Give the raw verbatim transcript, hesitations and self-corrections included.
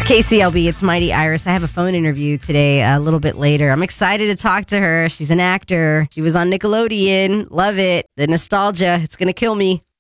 It's K C L B. It's Mighty Iris. I have a phone interview today a little bit later. I'm excited to talk to her. She's an actor. She was on Nickelodeon. Love it. The nostalgia. It's going to kill me.